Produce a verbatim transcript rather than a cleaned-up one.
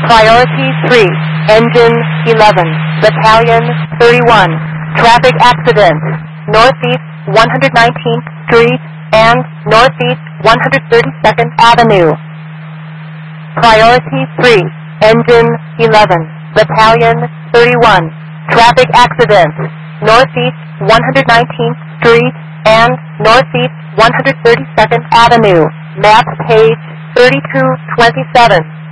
Priority three, Engine eleven, Battalion thirty-one, traffic accident, Northeast one hundred nineteenth Street and Northeast one hundred thirty-second Avenue. Priority three, Engine eleven, Battalion thirty-one, traffic accident, Northeast one hundred nineteenth Street and Northeast one hundred thirty-second Avenue. Map page thirty-two twenty-seven.